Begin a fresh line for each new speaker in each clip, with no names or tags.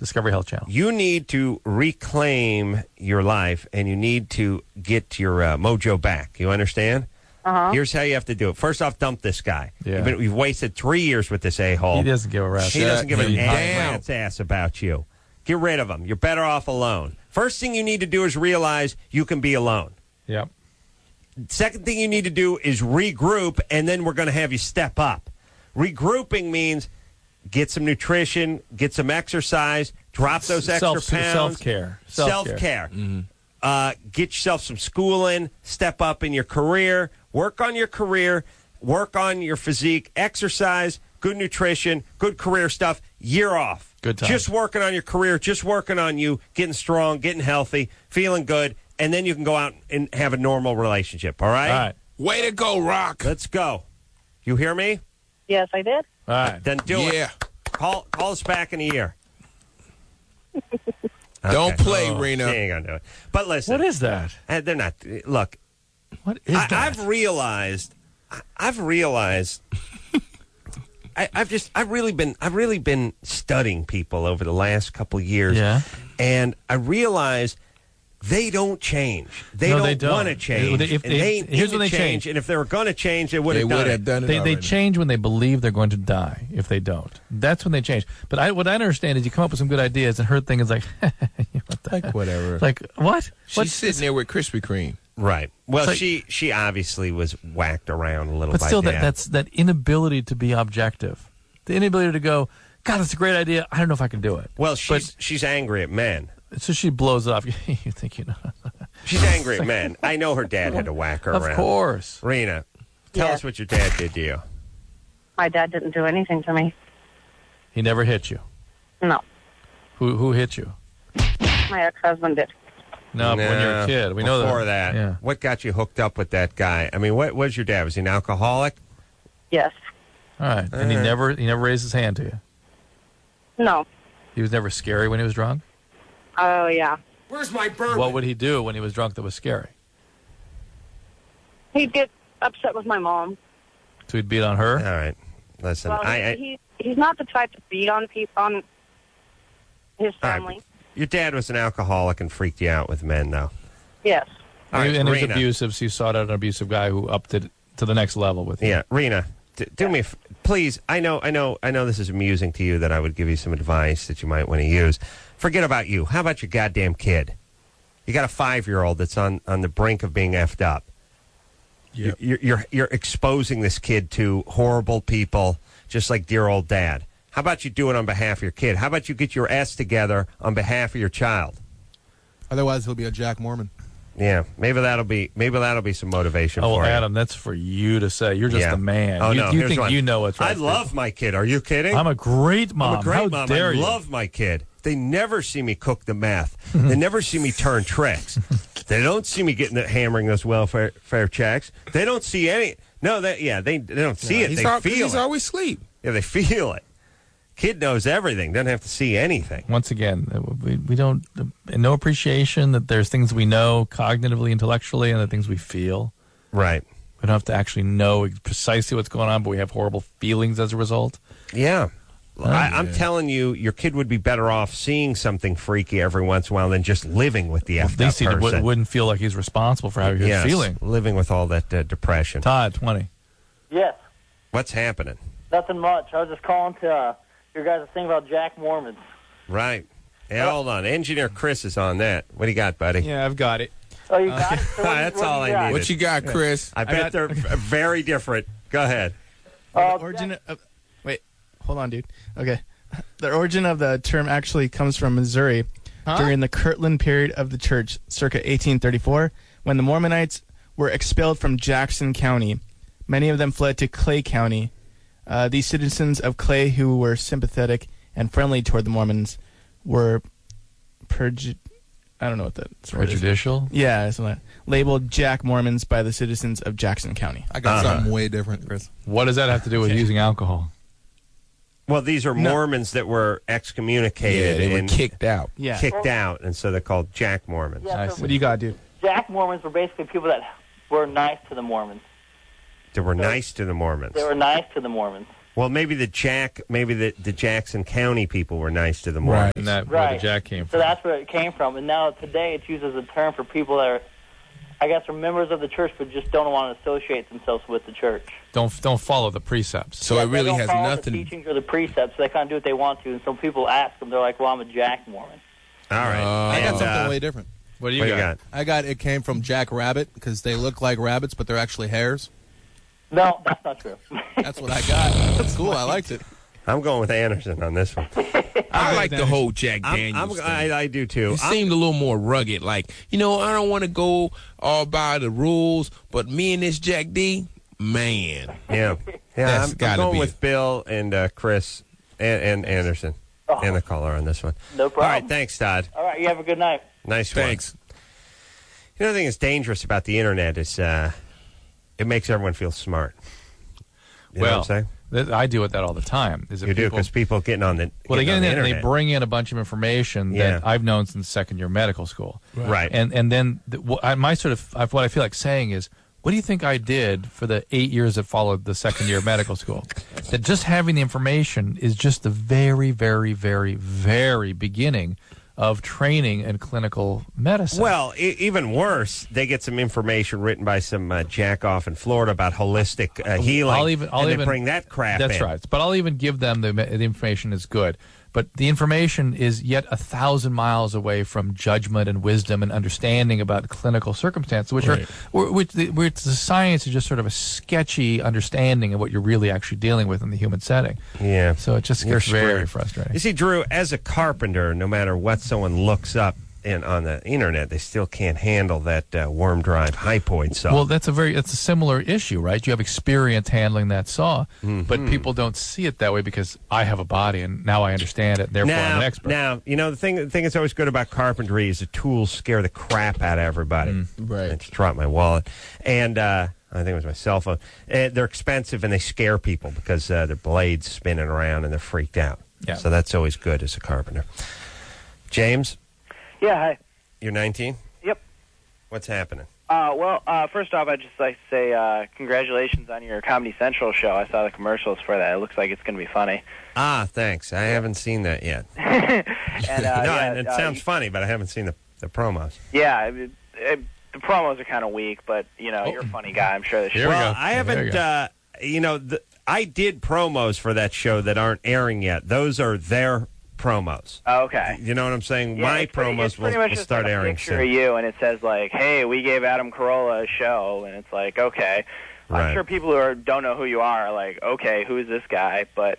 Discovery Health Channel.
You need to reclaim your life, and you need to get your mojo back. You understand? Here's how you have to do it. First off, dump this guy.
Yeah.
You've wasted 3 years with this a-hole.
He doesn't give a rat's
He doesn't give a
Damn.
rat's ass about you. Get rid of him. You're better off alone. First thing you need to do is realize you can be alone.
Yep.
Second thing you need to do is regroup, and then we're going to have you step up. Regrouping means get some nutrition, get some exercise, drop those extra pounds.
Self-care.
Self-care. Get yourself some schooling, step up in your career, work on your career, work on your physique, exercise, good nutrition, good career stuff, year off.
Good time.
Just working on your career, just working on you, getting strong, getting healthy, feeling good, and then you can go out and have a normal relationship, all right?
All right.
Way to go, Rock.
Let's go. You hear me?
Yes, I did.
All right.
Then do it.
Yeah.
Call us back in a year.
Don't
Okay.
play,
She
Rena.
ain't gonna do it. But listen.
What is that?
They're not. Look,
What is that?
I've realized. I've really been studying people over the last couple years.
Yeah.
And I realized they don't change. They
No, they
don't
don't.
want to change.
If
and
they-
they
here's
need
when they
to
change.
And if they were going to change, they would
They
have
would
done
have
it.
done it
They
already.
change when they believe they're going to die. If they don't, that's when they change. But what I understand is you come up with some good ideas, and her thing is like, what the
Like,
heck?
whatever.
Like what?
She's sitting there with Krispy Kreme.
Right. Well,
It's like-
she obviously was whacked around a little
But
by
still,
Dad.
that's that inability to be objective, the inability to go, God, that's a great idea. I don't know if I can do it.
Well, she's angry at men.
So she blows it off. You think you know?
She's angry at men. I know her dad had to whack her
Of
around.
course.
Rena, tell us what your dad did to you.
My dad didn't do anything to me.
He never hit you.
No,
Who hit you?
my ex-husband did.
No, but when you're a kid, we know that.
Before that,
Yeah.
what got you hooked up with that guy? I mean, what was your dad? Was he an alcoholic?
Yes.
All right. And he never raised his hand to you.
No.
He was never scary when he was drunk.
Oh, yeah.
Where's my bourbon?
What would he do when he was drunk that was scary?
He'd get upset with my mom.
So he'd beat on her.
All right. Listen,
Well, he's not the type to beat on people, on his
all right,
family.
your dad was an alcoholic and freaked you out with men, though.
Yes.
All right,
And he was
Rena.
abusive, so you sought out an abusive guy who upped it to the next level with you.
Yeah, Rena, do me, please. I know this is amusing to you that I would give you some advice that you might want to use. Forget about you. How about your goddamn kid? You got a 5-year-old that's on the brink of being effed up.
Yep.
You're exposing this kid to horrible people, just like dear old dad. How about you do it on behalf of your kid? How about you get your S together on behalf of your child?
Otherwise, he'll be a Jack Mormon.
Yeah, maybe that'll be some motivation
Oh,
for
well,
you.
Adam, that's for you to say. You're just
Yeah.
the man.
Oh,
you
no,
you
here's
think
one.
you know what's right.
I love my kid. Are you kidding?
I'm a great mom.
I'm a great
How
mom.
dare
I
you?
love my kid. They never see me cook the meth. They never see me turn tricks. They don't see me hammering those welfare checks. They don't see any. No, they don't see it. They feel
He's
it.
always asleep.
Yeah, they feel it. Kid knows everything. Doesn't have to see anything.
Once again, we don't no appreciation that there's things we know cognitively, intellectually, and the things we feel.
Right.
We don't have to actually know precisely what's going on, but we have horrible feelings as a result.
Yeah. I'm telling you, your kid would be better off seeing something freaky every once in a while than just living with the
At
effed up
least he
person.
wouldn't feel like he's responsible for how he was
Yes,
feeling.
living with all that depression.
Todd, 20.
Yes,
What's happening?
nothing much. I was just calling to your guys' thing about Jack Mormons.
Right. Hey, hold on. Engineer Chris is on that. What do you got, buddy?
Yeah, I've got it.
Oh, you got it? So
That's
what
all
do you
I
got?
needed.
What you got, Chris?
I bet they're very different. Go ahead.
The origin of, wait, hold on, dude. Okay. The origin of the term actually comes from Missouri during the Kirtland period of the church, circa 1834, when the Mormonites were expelled from Jackson County. Many of them fled to Clay County. These citizens of Clay, who were sympathetic and friendly toward the Mormons, were I don't know what that word is.
Prejudicial?
Yeah, something like that. Labeled Jack Mormons by the citizens of Jackson County.
I got something way different, Chris.
What does that have to do with using alcohol?
Well, these are
No.
Mormons that were excommunicated
they were
and
kicked out.
Yeah.
kicked out, and so they're called Jack Mormons.
Yeah,
I
so
see.
What do you got, dude?
Jack Mormons were basically people that were nice to the Mormons.
They were nice to the Mormons.
They were nice to the Mormons.
Well, maybe the Jackson County people were nice to the Mormons.
And that where the Jack came
So
from.
that's where it came from. And now today it's used as a term for people that are, I guess, are members of the church but just don't want to associate themselves with the church.
Don't follow the precepts.
So it really
they don't
has
follow
nothing.
the teachings or the precepts. They kind of do what they want to. And some people ask them, they're like, well, I'm a Jack Mormon.
All right.
I got
And,
something way different.
What do
what
you
you
got?
got?
It came from Jack Rabbit because they look like rabbits, but they're actually hares.
No, that's not true.
That's what I got. That's cool. I liked it.
I'm going with Anderson on this one.
I like the whole Jack Daniels thing.
I do too.
It seemed a little more rugged. Like, I don't want to go all by the rules, but me and this Jack D, man.
Yeah.
That's
I'm
gotta
going
be
with
it.
Bill and Chris and Anderson and the caller on this one.
No problem.
All right, thanks, Todd.
All right, you have a good night.
Nice
Thanks.
one. You know, the thing that's dangerous about the internet is it makes everyone feel smart. You know what I'm saying?
I deal with that all the time. Is that
You do, because people getting on the
Well, they
getting
get
on
in
the
and they
internet.
bring in a bunch of information
Yeah.
that I've known since second year medical school.
Right.
And then what I feel like saying is, what do you think I did for the 8 years that followed the second year of medical school? That just having the information is just the very, very, very, very beginning of training in clinical medicine.
Well, even worse, they get some information written by some jack-off in Florida about holistic healing,
I'll
and
even
they bring that crap in.
That's right. But I'll even give them the information is good. But the information is yet 1,000 miles away from judgment and wisdom and understanding about clinical circumstances, which the science is just sort of a sketchy understanding of what you're really actually dealing with in the human setting.
Yeah.
So it just
You're
gets very
screwed.
frustrating.
You see, Drew, as a carpenter, no matter what someone looks up on the internet, they still can't handle that worm drive hypoid saw.
Well, that's a similar issue, right? You have experience handling that saw, but people don't see it that way because I have a body and now I understand it, and therefore I'm an expert.
Now, the thing that's always good about carpentry is the tools scare the crap out of everybody.
Right.
I just dropped my wallet. And I think it was my cell phone. They're expensive and they scare people because their blades spinning around and they're freaked out.
Yeah.
So that's always good as a carpenter. James,
Yeah, hi.
you're 19?
Yep.
What's happening?
First off, I'd just like to say congratulations on your Comedy Central show. I saw the commercials for that. It looks like it's going to be funny.
Ah, thanks. I haven't seen that yet.
And,
It sounds funny, but I haven't seen the promos.
Yeah, the promos are kind of weak, but, you're a funny guy. I'm sure the show.
Here we
Well,
go.
I haven't, I did promos for that show that aren't airing yet. Those are their promos.
Oh, okay.
You know what I'm saying?
Yeah,
My
it's pretty
promos
much
will
just
start
like a
airing
picture
soon.
of you, and it says like, "Hey, we gave Adam Carolla a show," and it's like, okay.
Right.
I'm sure people who don't know who you are like, okay, who's this guy? But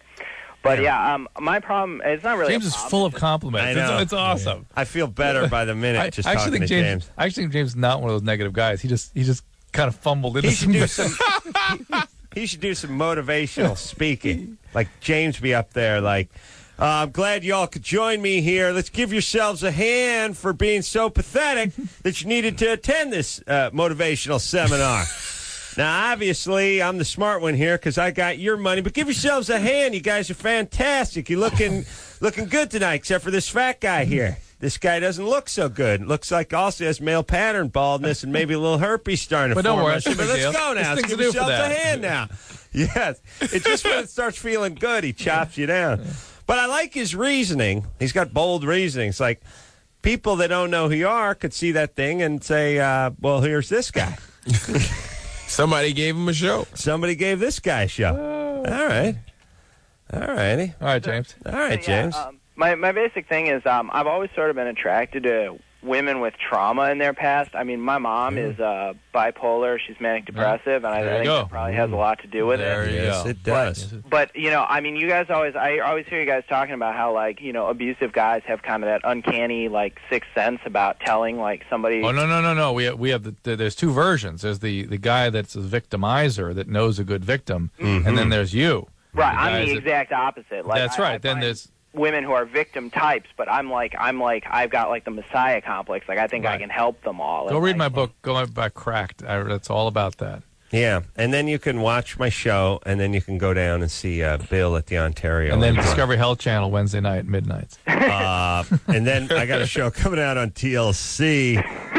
my problem is not really.
James is full of compliments.
I know.
It's awesome.
I feel better by the minute just talking to James.
I actually think James is not one of those negative guys. He just kind of fumbled into
He should do
some.
he should do some motivational speaking. Like James be up there like, I'm glad y'all could join me here. Let's give yourselves a hand for being so pathetic that you needed to attend this motivational seminar. Now, obviously, I'm the smart one here because I got your money, but give yourselves a hand. You guys are fantastic. You're looking good tonight, except for this fat guy here. This guy doesn't look so good. Looks like also has male pattern baldness and maybe a little herpes starting to
But don't
form.
worry,
on
it's no
shit. But
big
let's
deal.
go now.
There's
Let's
things
give
to do for
yourselves a
that.
hand now. Yes. It's just when it starts feeling good, he chops you down. But I like his reasoning. He's got bold reasoning. It's like people that don't know who you are could see that thing and say, well, here's this guy.
Somebody gave him a show.
Somebody gave this guy a show. All right. All righty.
All right, James.
All right, James.
My basic thing is I've always sort of been attracted to women with trauma in their past. I mean, my mom is bipolar. She's manic depressive, and I
There you
think
go.
that probably has a lot to do with
There
it.
you
Yes,
go.
it does.
But I mean, you guys I always hear you guys talking about how like abusive guys have kind of that uncanny like sixth sense about telling like somebody.
Oh no! We have there's two versions. There's the guy that's a victimizer that knows a good victim, and then there's you.
Right,
The
I'm
guys
the
that-
exact opposite. Like,
That's
I
right. Then
find
there's
women who are victim types, but I'm like I've got like the Messiah complex. Like I think I
Right.
can help them all.
go
And,
read
like,
my book. Go by Cracked. That's all about that.
Yeah, and then you can watch my show, and then you can go down and see Bill at the Ontario.
And then
Improv.
Discovery Health Channel Wednesday night midnight.
And then I got a show coming out on TLC.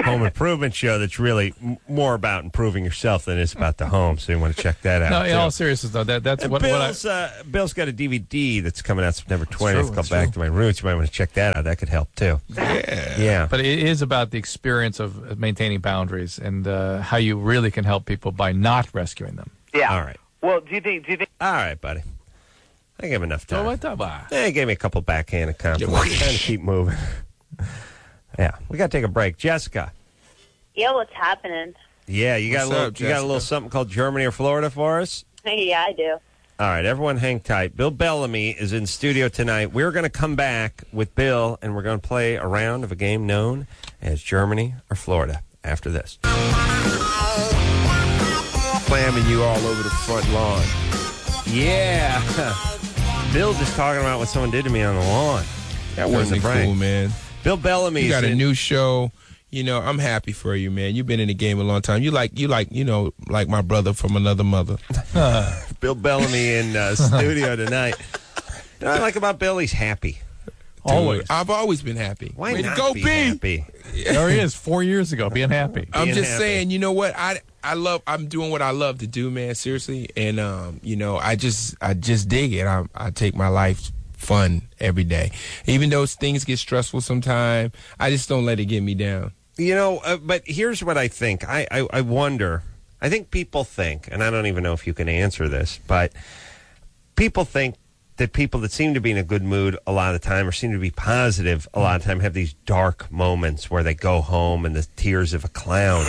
home improvement show that's really more about improving yourself than it's about the home. So you want to check that out.
No, in
too.
all seriousness, though, that's
And
what
Bill's got a DVD that's coming out September 20th
true,
called
it's
Back
true.
to My Roots. You might want to check that out. That could help, too. Yeah.
But it is about the experience of maintaining boundaries and how you really can help people by not rescuing them.
Yeah.
All right.
Well, do you think?
All right, buddy. I gave him enough time.
He
He gave me a couple backhanded compliments. Trying to keep moving. Yeah. We got to take a break. Jessica.
Yeah, what's happening?
Yeah, you got
What's
a little
up, Jessica?
something called Germany or Florida for us?
Yeah, I do.
All right, everyone hang tight. Bill Bellamy is in studio tonight. We're going to come back with Bill, and we're going to play a round of a game known as Germany or Florida after this.
Slamming you all over the front lawn.
Yeah. Bill just talking about what someone did to me on the lawn.
That wasn't
During the break.
cool, man.
Bill Bellamy
You got a
in-
new show. You know, I'm happy for you, man. You've been in the game a long time. You like my brother from another mother.
Bill Bellamy in studio tonight. You know what I like about Bill? He's happy.
Always.
Dude, I've always been happy.
Why
Way
not
to go,
be
B?
happy?
There he is, 4 years ago, being happy.
I'm
Being
just
happy.
saying, you know what? I'm doing what I love to do, man. Seriously, and I just dig it. I take my life fun every day, even though things get stressful sometimes. I just don't let it get me down.
You know, but here's what I think. I wonder. I think people think, and I don't even know if you can answer this, but people think that people that seem to be in a good mood a lot of the time or seem to be positive a lot of the time have these dark moments where they go home and the tears of a clown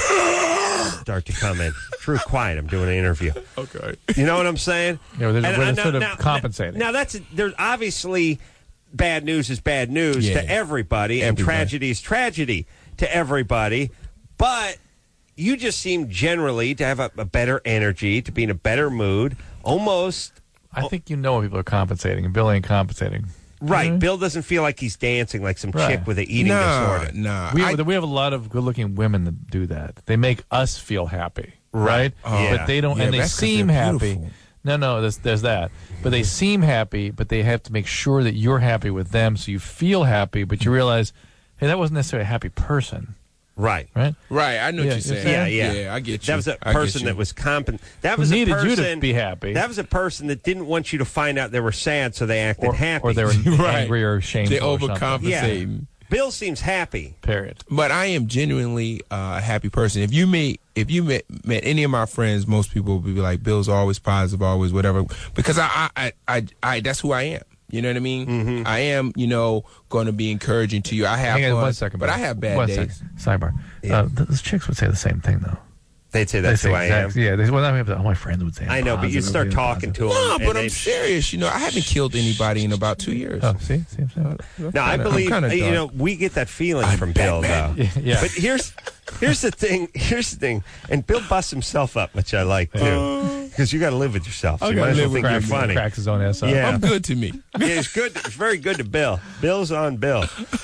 start to come in. Drew, quiet. I'm doing an interview.
Okay.
You know what I'm saying?
Yeah, they're
And,
sort of compensating.
Now, there's obviously bad news is bad news
Yeah.
to everybody, and tragedy is tragedy to everybody. But you just seem generally to have a better energy, to be in a better mood, almost.
I think you know when people are compensating, and Bill ain't compensating.
Right. Bill doesn't feel like he's dancing like some
Right.
chick with an eating disorder.
Nah.
We have a lot of good-looking women that do that. They make us feel happy, right?
Yeah.
But they don't,
Yeah,
and they
that's 'cause
seem
they're
happy.
beautiful.
No, there's that. But they seem happy, but they have to make sure that you're happy with them, so you feel happy. But you realize, hey, that wasn't necessarily a happy person,
Right.
right?
Right, I know
Yeah,
what you're saying.
Yeah.
I get you.
That was a
I get
person
you.
that was That
Who
was a
needed
person
you to be happy.
That was a person that didn't want you to find out they were sad, so they acted happy.
or they were
Right.
angry or shameful.
They
or something.
overcompensate.
Bill seems happy.
Period.
But I am genuinely a happy person. If you met any of my friends, most people would be like, "Bill's always positive, always whatever." Because I that's who I am. You know what I mean?
Mm-hmm.
I am, going to be encouraging to you. I have
Hang on
fun,
1 second.
but
bro.
I have bad
1
days.
second. Sidebar. Those chicks would say the same thing, though.
They'd say that's who I am.
Yeah, all my friends would say.
I know, but you start talking to them.
No,
and
but
they-
I'm serious. I haven't killed anybody in about 2 years.
Oh, see?
No, I believe
I'm kinda dark.
we get that feeling from Bill, though.
Yeah.
But here's the thing. Here's the thing. And Bill busts himself up, which I like too, because you got to live with yourself. So you might as well think you're funny.
Cracks his own ass up.
Yeah.
I'm good to me.
Yeah, it's good. It's very good to Bill. Bill's on Bill.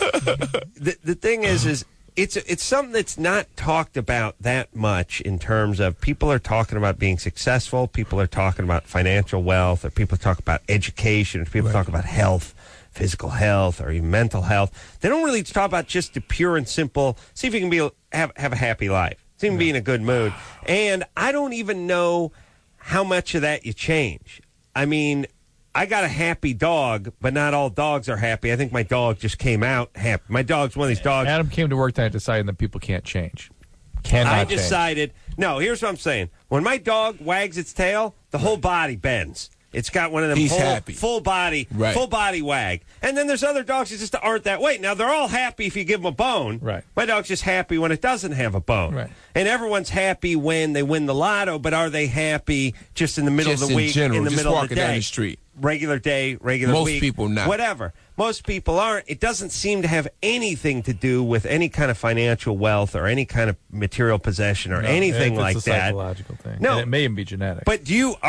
The thing is it's something that's not talked about that much in terms of people are talking about being successful, people are talking about financial wealth, or people talk about education, or people talk about health, physical health, or even mental health. They don't really talk about just the pure and simple, see if you can have a happy life, see if you can be in a good mood. And I don't even know how much of that you change. I mean, I got a happy dog, but not all dogs are happy. I think my dog just came out happy. My dog's one of these dogs.
Adam came to work tonight deciding that people can't change. Cannot
I
change.
decided, no, here's what I'm saying. When my dog wags its tail, the whole body bends. It's got one of them
He's happy.
full body wag. And then there's other dogs that just aren't that way. Now, they're all happy if you give them a bone.
Right.
My dog's just happy when it doesn't have a bone.
Right.
And everyone's happy when they win the lotto, but are they happy just in the middle
Just
of the
in
week,
general,
in the
just
middle of
walking
the day?
down the street.
Regular day, regular
Most
week.
people not.
Whatever. Most people aren't. It doesn't seem to have anything to do with any kind of financial wealth or any kind of material possession or anything like
it's a
that.
psychological thing.
No.
And it may even be genetic.
But do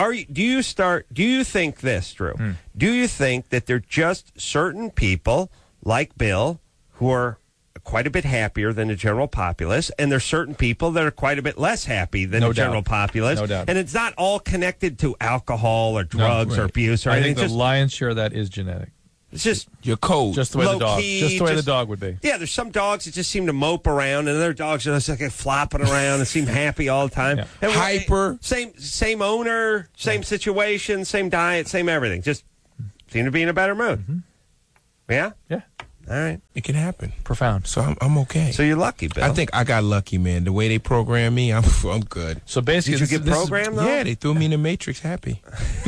you think this, Drew? Do you think that there are just certain people like Bill who are quite a bit happier than the general populace, and there's certain people that are quite a bit less happy than
No
the general
doubt.
populace?
No doubt.
And it's not all connected to alcohol or drugs or abuse or
I
anything.
think the lion's share of that is genetic.
It's just
you're cold.
Just the way the dog.
Low-key,
Just the way the dog would be.
Yeah, there's some dogs that just seem to mope around, and other dogs are just like flopping around and seem happy all the time.
Yeah.
And
Hyper.
Same owner, same situation, same diet, same everything. Just seem to be in a better mood.
Mm-hmm.
Yeah?
Yeah.
All right.
It can happen.
Profound.
So I'm okay.
So you're lucky, Bill.
I think I got lucky, man. The way they program me, I'm good.
So basically,
Did you get programmed, though?
Yeah, they threw me in the Matrix happy.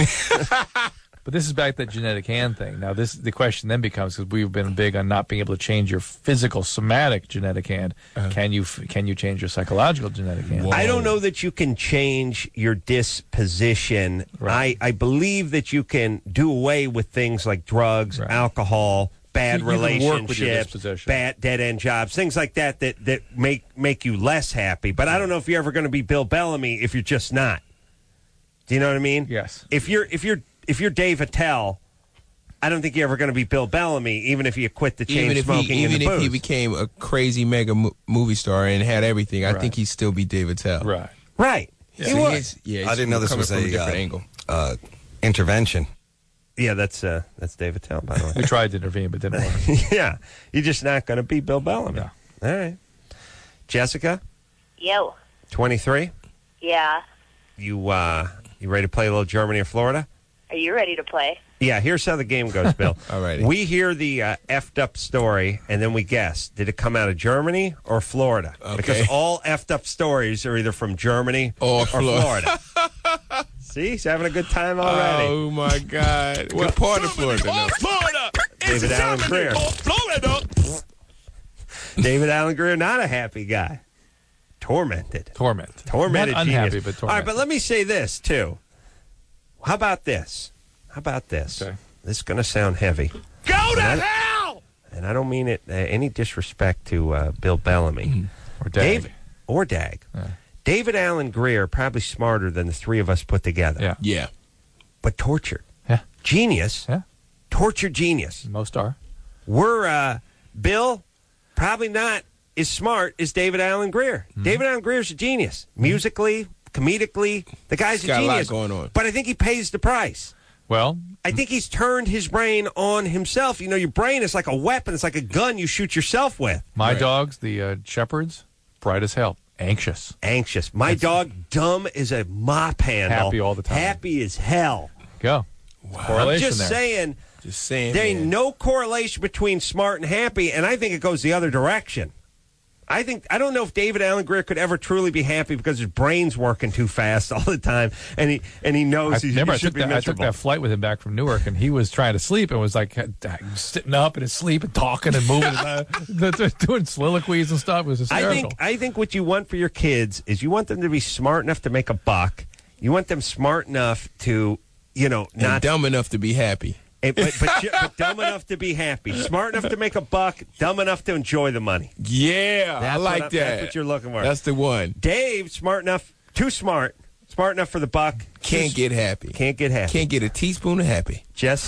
But this is back to that genetic hand thing. Now, the question then becomes, because we've been big on not being able to change your physical somatic genetic hand. Can you change your psychological genetic hand?
Whoa.
I don't know that you can change your disposition.
Right.
I believe that you can do away with things like drugs,
Right.
alcohol, bad
You can work with your
relationships,
disposition.
bad dead-end jobs, things like that make you less happy. But I don't know if you're ever going to be Bill Bellamy if you're just not. Do you know what I mean?
Yes.
If you're Dave Attell, I don't think you're ever going to be Bill Bellamy, even if you quit the chain smoking and the
if he
booze.
became a crazy mega movie star and had everything, I
Right.
think he'd still be David Tell.
Right.
Right.
Yeah,
He
so
would.
he's
I didn't know this
coming
was
from
a
different angle.
Intervention.
Yeah, that's David Tell, by the way.
We tried to intervene, but didn't work.
Yeah, you're just not going to be Bill Bellamy.
No.
All right. Jessica,
Yo.
23.
Yeah.
You ready to play a little Germany or Florida?
Are you ready to play?
Yeah, here's how the game goes, Bill.
All righty.
We hear the effed up story, and then we guess. Did it come out of Germany or Florida?
Okay.
Because all effed up stories are either from Germany
Or
Florida. See, he's having a good time already.
Oh my God! What part of Florida? though?
Florida! David Allen Greer.
Florida.
David Allen Greer, not a happy guy. Tormented.
Tormented.
Tormented
Not unhappy,
genius.
but tormented.
All right, but let me say this, too. How about this?
Okay.
This is going to sound heavy.
Go to hell!
And I don't mean it any disrespect to Bill Bellamy.
Or Dag.
Dave, or Dag.
Yeah.
David Allen Greer, probably smarter than the three of us put together.
Yeah.
Yeah.
But tortured.
Yeah.
Genius.
Yeah.
Tortured genius.
Most are.
We're, Bill, probably not as smart as David Allen Greer. David Allen Greer's a genius. Musically, comedically, the guy's
He's
a
got a lot
genius.
going on.
But I think he pays the price.
Well,
I think he's turned his brain on himself. You know, your brain is like a weapon. It's like a gun you shoot yourself with.
my
Right.
dogs, the shepherds, bright as hell. Anxious.
Anxious. My dog, dumb as a mop handle.
Happy all the time.
Happy as hell.
Go.
I'm
Correlation
just
there.
saying,
Just saying.
there ain't
man.
no correlation between smart and happy, and I think it goes the other direction. I don't know if David Allen Greer could ever truly be happy because his brain's working too fast all the time, and he knows he
Remember, I
should
took,
be
that, I took
miserable.
that flight with him back from Newark, and he was trying to sleep and was like sitting up in his sleep and talking and moving, doing soliloquies and stuff. It was hysterical.
I think what you want for your kids is you want them to be smart enough to make a buck. You want them smart enough to,
And
not
dumb enough to be happy.
but dumb enough to be happy, smart enough to make a buck, dumb enough to enjoy the money.
Yeah, I
That's
like
what
that.
That's what you're looking for.
That's the one.
Dave, smart enough, too smart enough for the buck.
Can't get happy.
Can't get happy.
Can't get a teaspoon of happy.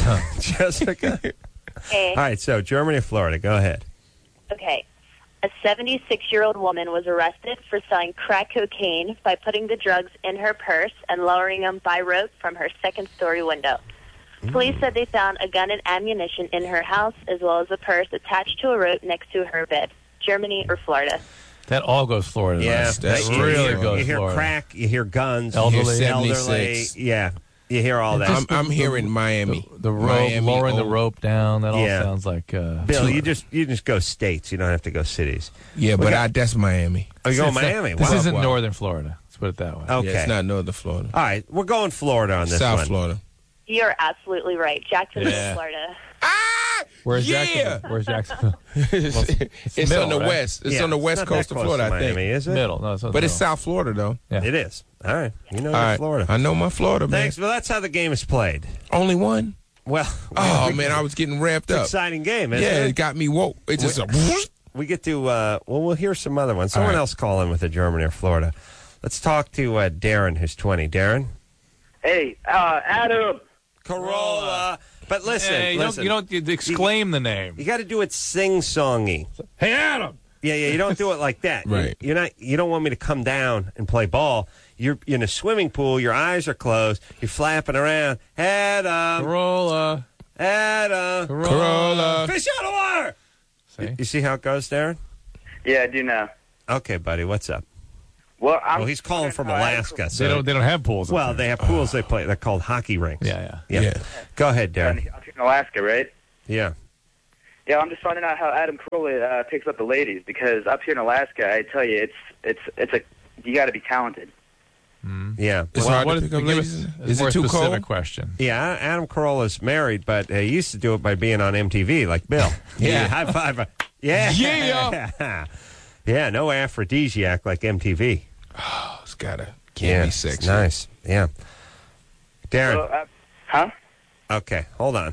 Jessica.
Hey.
All right, so Germany or Florida, go ahead.
Okay. A 76-year-old woman was arrested for selling crack cocaine by putting the drugs in her purse and lowering them by rope from her second-story window. Police said they found a gun and ammunition in her house, as well as a purse attached to a rope next to her bed. Germany or Florida?
that all goes Florida.
Yeah,
That's
you
really
hear,
goes
You hear
Florida.
crack, you hear guns,
Elderly.
you hear elderly.
76.
Yeah, you hear all that.
I'm hearing Miami.
The rope,
Miami,
lowering the
oh,
rope down. That all
Yeah.
sounds like.
Bill, you just go states. You don't have to go cities.
Yeah, but that's Miami.
Oh, you go
It's not-
Miami.
This
Wow.
isn't
Wow.
northern Florida. Let's put it that way.
Okay.
Yeah, it's not northern Florida.
All right, we're going Florida on this
South
one.
Florida.
You're absolutely right. Jacksonville,
Yeah.
Florida.
Where's
yeah.
Jacksonville? Where's Jacksonville?
It's
middle,
on the
right?
west. It's
Yeah,
on the
it's
west
not
coast
that
of
close
Florida,
to
I think.
Miami, is it?
Middle. No, it's not
But it's
middle.
South Florida, though.
Yeah.
It is. All right, you know
All
your
right.
Florida.
I know my Florida, man.
Thanks. Well, that's how the game is played.
Only one?
Well,
Oh, man, I was getting ramped
it's an
up.
exciting game, isn't
Yeah,
it?
it got me woke. It just
We get to, we'll hear some other ones. Someone
All right.
else call in with a Germany or Florida. Let's talk to Darren, who's 20. Darren?
Hey, Adam.
Corolla. But listen,
Hey,
listen.
you don't exclaim the name.
You got to do it sing-songy.
Hey, Adam.
Yeah, you don't do it like that.
Right.
You don't want me to come down and play ball. You're in a swimming pool, your eyes are closed, you're flapping around. Adam.
Corolla.
Adam
Carolla.
Fish out of water.
See?
You see how it goes, Darren?
Yeah, I do now.
Okay, buddy, what's up?
Well,
he's calling from Alaska.
They don't have pools.
Well, they have pools they play. They're called hockey rinks.
Yeah.
Go ahead, Darren.
I'm in Alaska, right?
Yeah.
Yeah, I'm just finding out how Adam Carolla picks up the ladies, because up here in Alaska, I tell you, you got to be talented.
Yeah.
It's hard to pick up ladies. Is it too cold?
Question.
Yeah, Adam Carolla's married, but he used to do it by being on MTV, like Bill.
Yeah.
High five. Yeah.
Yeah.
Yeah, no aphrodisiac like MTV.
Oh, it's can't
Yeah,
be
it's
sexy.
nice. Yeah. Darren.
Huh?
Okay, hold on.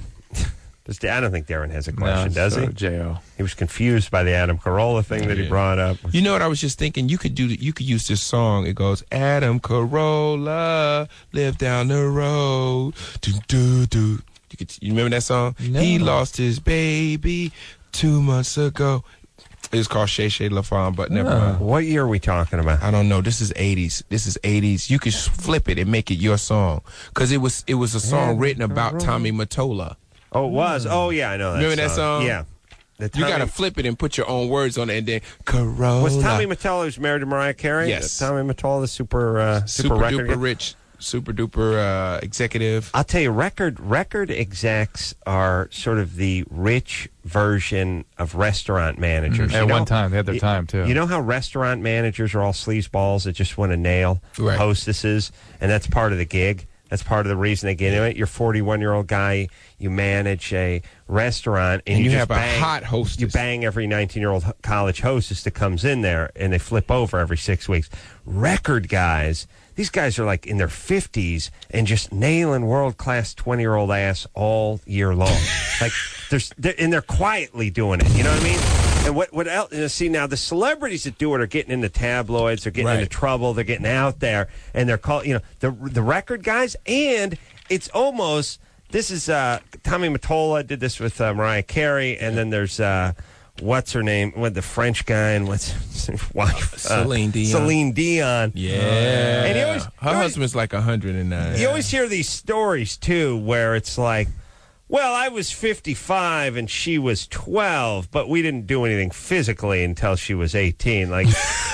I don't think Darren has a question, does he?
J.O.
He was confused by the Adam Carolla thing that he brought up.
You know what I was just thinking? You could use this song. It goes, Adam Carolla, live down the road. Do do do. You remember that song?
No.
He lost his baby 2 months ago. It's called Shay Shay LaFon, but never mind.
What year are we talking about?
I don't know. This is 80s. You could flip it and make it your song, because it was a song written about Tommy Mottola.
Oh, it was? Oh, yeah, I know that
Remember that song?
Yeah.
You got to flip it and put your own words on it, and then Carolla.
Was Tommy Mottola who's married to Mariah Carey?
Yes.
Tommy Mottola, the super record
duper rich, super duper executive.
I'll tell you, record execs are sort of the rich version of restaurant managers.
At one time, they had their time, too.
You know how restaurant managers are all sleazeballs that just want to nail hostesses, and that's part of the gig? That's part of the reason they get into it. You're a 41-year-old guy. You manage a restaurant, and you
have
just
a hot hostess.
You bang every 19-year-old college hostess that comes in there, and they flip over every 6 weeks. Record guys, these guys are like in their 50s and just nailing world-class 20-year-old ass all year long. Like they're quietly doing it. You know what I mean? And what else? See, now the celebrities that do it are getting into tabloids, they're getting into trouble, they're getting out there, and they're called, the record guys. And it's almost, this is Tommy Mottola did this with Mariah Carey, and then there's what's her name? What, the French guy, and what's his wife?
Celine Dion.
Celine Dion.
Yeah.
And
her husband's like 109.
You always hear these stories too, where it's like, well, I was 55 and she was 12, but we didn't do anything physically until she was 18. Like,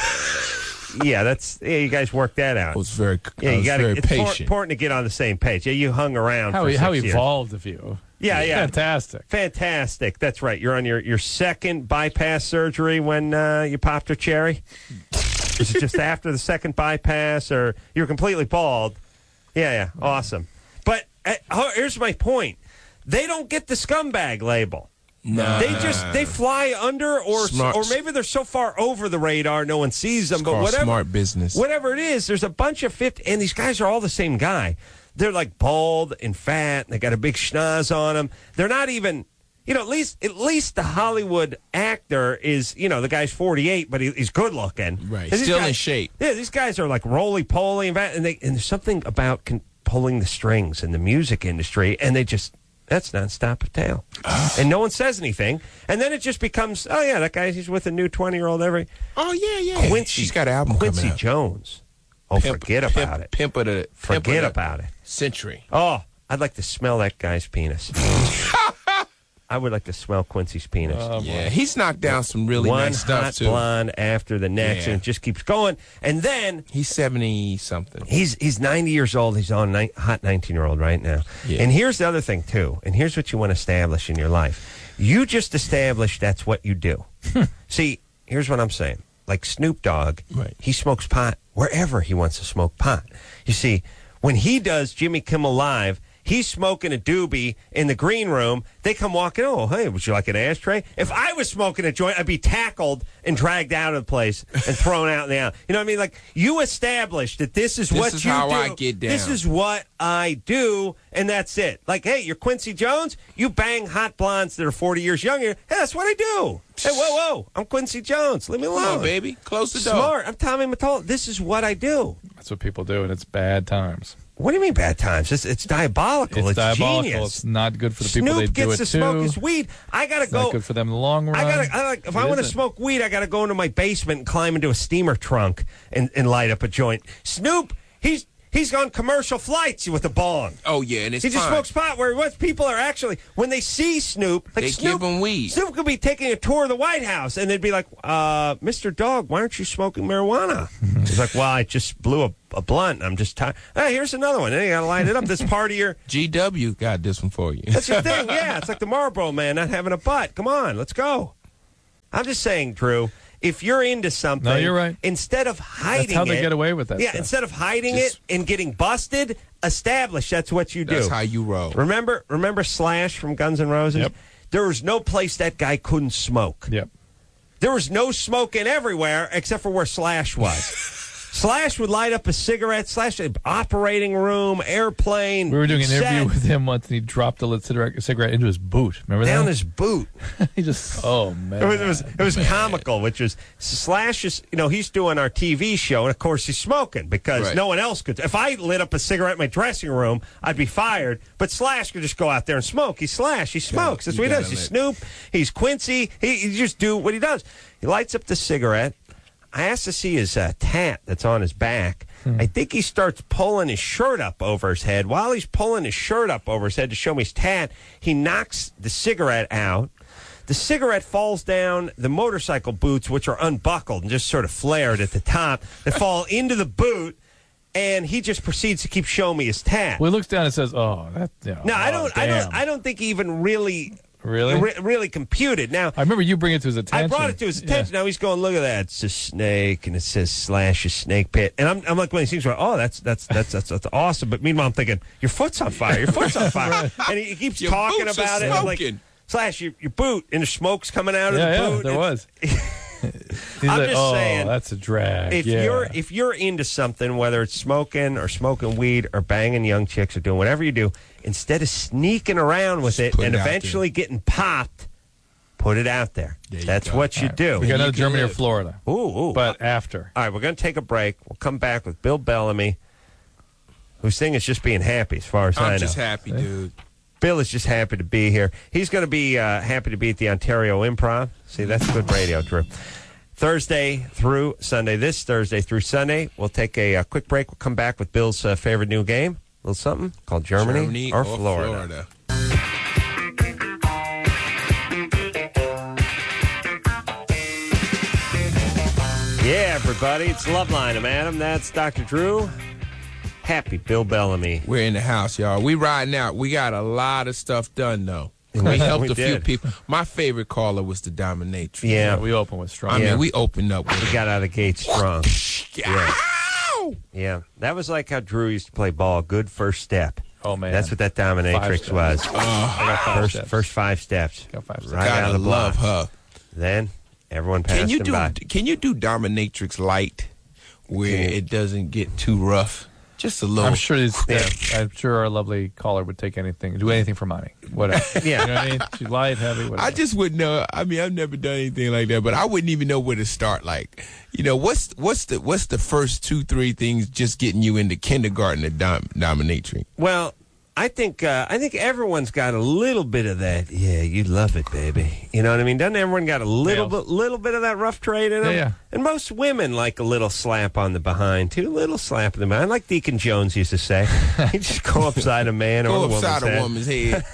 you guys worked that out.
I was very
it's
patient.
important to get on the same page. Yeah, you hung around for 6
How
years.
evolved of you.
Yeah.
Fantastic.
That's right. You're on your second bypass surgery when you popped her cherry? Is it just after the second bypass, or you're completely bald? Yeah. Awesome. But here's my point. They don't get the scumbag label.
No.
They fly under, or maybe they're so far over the radar no one sees them. But whatever,
smart business.
Whatever it is, there's a bunch of 50, and these guys are all the same guy. They're like bald and fat, and they got a big schnoz on them. They're not even, at least the Hollywood actor is, the guy's 48, but he's good looking.
Right, still in shape.
Yeah, these guys are like roly-poly, and there's something about pulling the strings in the music industry, and that's nonstop Patel. And no one says anything. And then it just becomes, oh, yeah, that guy, he's with a new 20-year-old every...
Oh, yeah. She's got an album
Quincy
coming out.
Jones. Oh, forget about it. Forget about it.
Century.
Oh, I'd like to smell that guy's penis. I would like to smell Quincy's penis.
Yeah, he's knocked down some really nice stuff, too.
One hot blonde after the next, and it just keeps going. And then...
He's 70-something.
He's 90 years old. He's on hot 19-year-old right now. Yeah. And here's the other thing, too. And here's what you want to establish in your life. You just established that's what you do. See, here's what I'm saying. Like Snoop Dogg, he smokes pot wherever he wants to smoke pot. You see, when he does Jimmy Kimmel Live... He's smoking a doobie in the green room. They come walking, oh, hey, would you like an ashtray? If I was smoking a joint, I'd be tackled and dragged out of the place and thrown out in the alley. You know what I mean? Like, you established that this is what you do.
This is how I get down.
This is what I do, and that's it. Like, hey, you're Quincy Jones. You bang hot blondes that are 40 years younger. Hey, that's what I do. Hey, whoa, I'm Quincy Jones. Leave me alone.
Come on, baby. Close the door.
Smart. I'm Tommy Mottola. This is what I do.
That's what people do, and it's bad times.
What do you mean bad times? It's diabolical. It's
diabolical.
Genius.
It's not good for the people they do it to.
Snoop gets to smoke his weed. I gotta go.
Not good for them in the long run.
If I want to smoke weed, I gotta go into my basement and climb into a steamer trunk and light up a joint. Snoop, he's He's on commercial flights with a bong.
Oh, yeah, and it's
He just
fine.
smokes pot where what people are actually, when they see Snoop, like
They
Snoop,
give him weed.
Snoop could be taking a tour of the White House, and they'd be like, Mr. Dog, why aren't you smoking marijuana? He's like, well, I just blew a blunt. I'm just tired. Hey, here's another one. Then you got to light it up. This part of your...
GW got this one for you.
That's your thing, yeah. It's like the Marlboro Man not having a butt. Come on, let's go. I'm just saying, Drew, if you're into something,
No, you're right.
instead of hiding
That's how they
it,
get away with that
Yeah,
stuff.
instead of hiding it and getting busted, establish that's what you do.
That's how you roll.
Remember Slash from Guns N' Roses?
Yep.
There was no place that guy couldn't smoke.
Yep.
There was no smoking everywhere except for where Slash was. Slash would light up a cigarette. Slash, operating room, airplane.
We were doing an interview
set,
with him once, and he dropped a lit cigarette into his boot. Remember
down
that?
his boot.
He just, oh, man.
It was comical, which was Slash is, he's doing our TV show, and of course he's smoking because
Right.
no one else could. If I lit up a cigarette in my dressing room, I'd be fired. But Slash could just go out there and smoke. He's Slash. He smokes. That's what he does. He's Snoop. He's Quincy. He just do what he does. He lights up the cigarette. I asked to see his tat that's on his back. I think he starts pulling his shirt up over his head. While he's pulling his shirt up over his head to show me his tat, he knocks the cigarette out. The cigarette falls down the motorcycle boots, which are unbuckled and just sort of flared at the top. They fall into the boot, and he just proceeds to keep showing me his tat.
Well, he looks down and says, "Oh, that." You know,
No,
oh,
I don't think he even really computed. Now,
I remember you bring it to his attention.
I brought it to his attention. Now he's going, look at that. It's a snake, and it says Slash's snake pit. And I'm like, when he seems like, oh, that's awesome. But meanwhile, I'm thinking, your foot's on fire. Your foot's on fire.
Right.
And he keeps
Your
talking
boots are
about it. I'm like,
smoking.
Slash, your boot, and the smoke's coming out of the
Yeah,
boot.
there was. He's
I'm
like,
just saying,
that's a drag.
If you're into something, whether it's smoking or smoking weed or banging young chicks or doing whatever you do, instead of sneaking around with it
put
and
it out
eventually getting popped, put it out there.
There you
That's
go.
what you do.
We got another
You can
Germany or
live.
Florida.
Ooh.
But after.
All right, we're going to take a break. We'll come back with Bill Bellamy, whose thing is just being happy, as far as I know.
I'm just happy, dude.
Bill is just happy to be here. He's going to be happy to be at the Ontario Improv. See, that's good radio, Drew. Thursday through Sunday. This Thursday through Sunday. We'll take a quick break. We'll come back with Bill's favorite new game. A little something called Germany or Florida. Yeah, everybody. It's Loveline. I'm Adam. That's Dr. Drew. Happy Bill Bellamy.
We're in the house, y'all. We riding out. We got a lot of stuff done, though. And we helped a few
did.
people. My favorite caller was the Dominatrix.
Yeah.
We open with strong.
I mean, we opened up with
We
it.
got out of the gate strong.
Yeah.
Yeah. That was like how Drew used to play ball. Good first step.
Oh, man.
That's what that dominatrix was.
I got five steps.
First 5 steps.
Got 5 steps.
Right out
Gotta
of the block.
love her.
Then everyone passed
Can you
him
do
by.
Can you do Dominatrix light where it doesn't get too rough? Just a little.
I'm sure I'm sure our lovely caller would take anything, do anything for money. Whatever.
Yeah.
You know what I mean? She's light, heavy, whatever.
I just wouldn't know. I mean, I've never done anything like that, but I wouldn't even know where to start. Like, what's the first 2-3 things just getting you into kindergarten at dominatrix?
Well, I think everyone's got a little bit of that. Yeah, you love it, baby. You know what I mean? Doesn't everyone got a little bit of that rough trade in them?
Yeah.
And most women like a little slap on the behind too. A little slap in the behind, like Deacon Jones used to say. You just go upside a man or a woman's
upside
head.
a woman's head.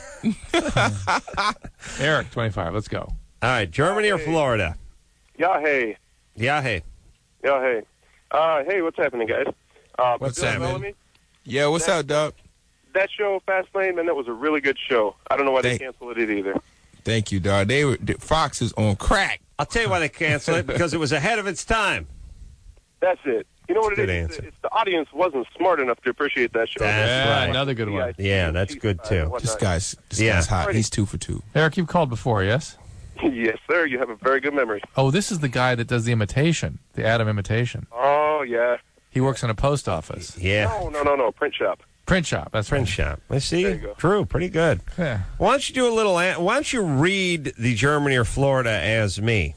Eric, 25. Let's go.
All right, Germany or Florida?
Yeah, hey.
Yeah, hey.
Yeah, hey. Hey, what's happening, guys?
What's
Bill
happening?
Bellamy,
Yeah, what's up, Doug?
that show, Fastlane, man, that was a really good show. I don't know why they canceled it either.
Thank you, dog. Fox is on crack.
I'll tell you why they canceled it, because it was ahead of its time.
That's it. You know what
Good
it is?
answer.
It's the audience wasn't smart enough to appreciate that show.
That's right.
Another good one.
Yeah, that's good too.
This guy's hot. He's 2 for 2.
Eric, you've called before, yes?
Yes, sir. You have a very good memory.
Oh, this is the guy that does the imitation, the Adam imitation.
Oh, yeah.
He works in a post office.
Yeah.
No. Print shop.
Print shop. That's
Print
right.
shop. I see.
There you go.
True. Pretty good.
Yeah.
Why don't you do a little? Why don't you read the Germany or Florida as me?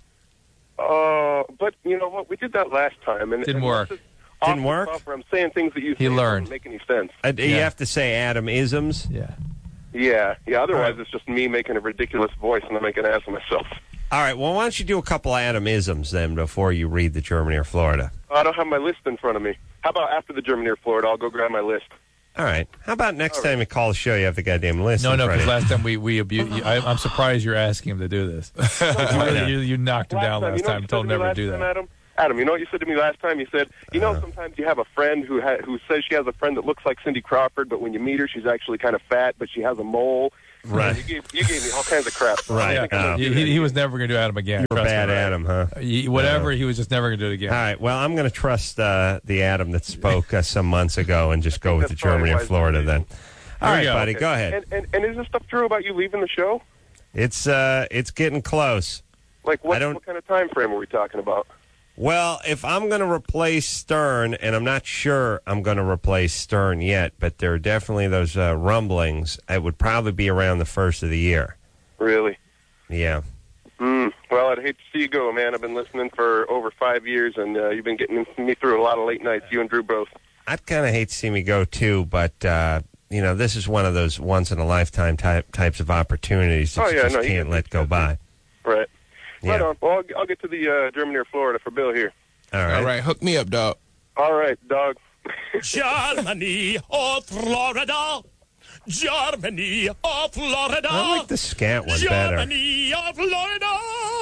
But you know what? We did that last time. And
Didn't work.
Didn't work?
I'm saying things that you
He
say
learned.
don't make any sense.
You have to say Adam isms.
Yeah.
Yeah. Otherwise, it's just me making a ridiculous voice and I make an ass of myself.
All right. Well, why don't you do a couple Adam isms then before you read the Germany or Florida?
I don't have my list in front of me. How about after the Germany or Florida? I'll go grab my list.
All right. How about next time you call the show, you have the goddamn list?
No,
in front
because
of you?
last time we abused you. I'm surprised you're asking him to do this. you knocked him down last time. Told him never to do that.
Adam, you know what you said to me last time? You said, sometimes you have a friend who says she has a friend that looks like Cindy Crawford, but when you meet her, she's actually kind of fat, but she has a mole.
Right.
You gave me all kinds of crap.
Right.
He was never going to do Adam again.
You were bad Adam, huh?
He was just never going to do it again.
All right. Well, I'm going to trust the Adam that spoke some months ago and just go with the Germany or Florida then. All right, buddy. Go ahead.
And is this stuff true about you leaving the show?
It's getting close.
Like, what kind of time frame are we talking about?
Well, if I'm going to replace Stern, and I'm not sure I'm going to replace Stern yet, but there are definitely those rumblings, it would probably be around the first of the year.
Really?
Yeah.
Well, I'd hate to see you go, man. I've been listening for over 5 years, and you've been getting me through a lot of late nights, you and Drew both.
I'd kind of hate to see me go, too, but, this is one of those once-in-a-lifetime types of opportunities that you just can't let go by.
Right.
Yeah.
Right on. Well, I'll get to the Germany or Florida for Bill here.
All right.
Hook me up, dog.
All right, dog.
Germany or Florida. Germany or Florida.
I like the scat one better.
Germany or Florida.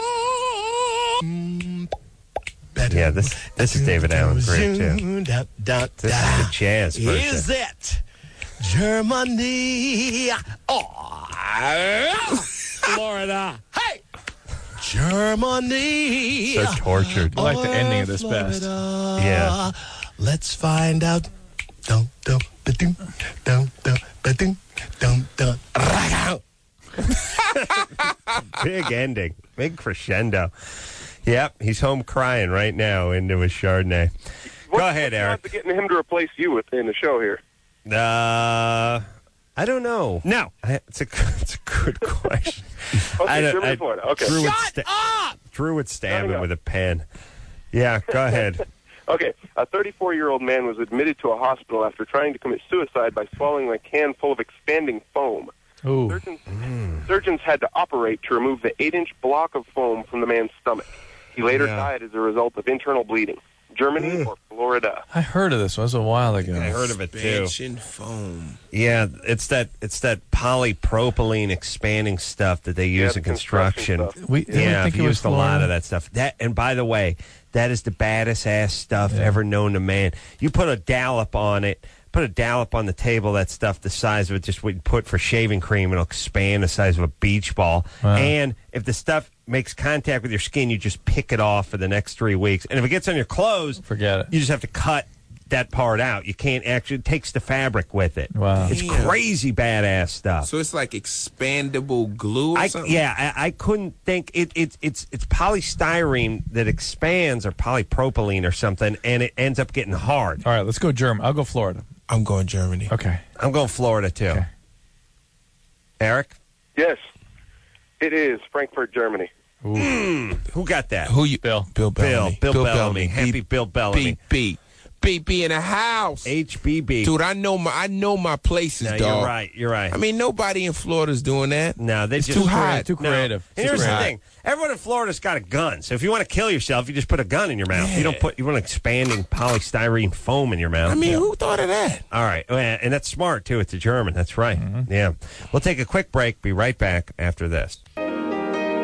Yeah, this is David Allen Greer, too. This is the jazz version.
Is it Germany or Florida? Hey! Germany.
So tortured.
I like the ending of this best.
Yeah.
Let's find out. Dum dum ba-doom, dum dum ba-doom, dum dum.
Big ending. Big crescendo. Yep, he's home crying right now into his Chardonnay. Go ahead, Eric.
What's getting him to replace you in the show here?
I don't know. No. It's a good question.
Okay, Germany, Florida. Okay.
Drew would stab him with a pen. Yeah, go ahead.
Okay, a 34-year-old man was admitted to a hospital after trying to commit suicide by swallowing a can full of expanding foam.
Ooh.
Surgeons had to operate to remove the 8-inch block of foam from the man's stomach. He later died as a result of internal bleeding. Germany or Florida?
I heard of this. It was a while ago.
I heard of it too.
Expansion foam.
Yeah, it's that polypropylene expanding stuff that they use in construction.
We
used a lot of that stuff. And by the way, that is the baddest ass stuff ever known to man. You put a dollop on it. Put a dollop on the table, that stuff the size of it, just what you put for shaving cream, it'll expand the size of a beach ball. Wow. And if the stuff makes contact with your skin, you just pick it off for the next 3 weeks. And if it gets on your clothes,
forget it.
You just have to cut that part out. You can't actually, it takes the fabric with it.
Wow.
It's crazy badass stuff.
So it's like expandable glue or something?
I couldn't think. It's polystyrene that expands or polypropylene or something, and it ends up getting hard.
All right, let's go Germany. I'll go Florida.
I'm going Germany.
Okay.
I'm going Florida, too.
Okay.
Eric?
Yes, it is Frankfurt, Germany.
Who got that?
Who you?
Bill.
Bill Bellamy.
Bill Bellamy. Happy Bill Bellamy.
BB in the house.
HBB.
Dude, I know my places,
no,
dog.
You're right.
I mean, nobody in Florida's doing that.
No,
it's too hot.
Too creative.
And here's the thing. Everyone in Florida's got a gun. So if you want to kill yourself, you just put a gun in your mouth. You don't you want expanding polystyrene foam in your mouth.
I mean, who thought of that?
All right. And that's smart, too. It's a German. That's right. Mm-hmm. Yeah. We'll take a quick break. Be right back after this.